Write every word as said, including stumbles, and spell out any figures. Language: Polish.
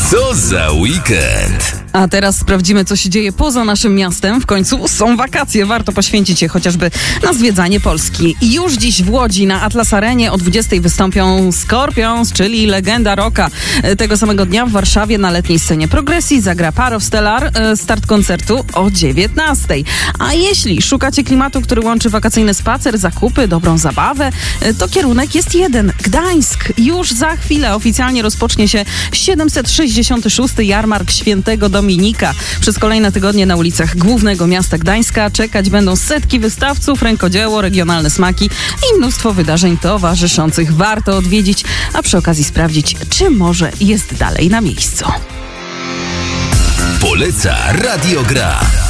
Co za weekend? A teraz sprawdzimy, co się dzieje poza naszym miastem. W końcu są wakacje, warto poświęcić je chociażby na zwiedzanie Polski. Już dziś w Łodzi na Atlas Arenie o dwudziestej wystąpią Scorpions, czyli legenda rocka. Tego samego dnia w Warszawie na letniej scenie Progresji zagra Power of Stellar. Start koncertu o dziewiętnastej. A jeśli szukacie klimatu, który łączy wakacyjny spacer, zakupy, dobrą zabawę, to kierunek jest jeden. Gdańsk. Już za chwilę oficjalnie rozpocznie się siedemset sześćdziesiąty szósty Jarmark Świętego Dominika. Przez kolejne tygodnie na ulicach głównego miasta Gdańska czekać będą setki wystawców, rękodzieło, regionalne smaki i mnóstwo wydarzeń towarzyszących. Warto odwiedzić, a przy okazji sprawdzić, czy może jest dalej na miejscu. Poleca Radio Gra.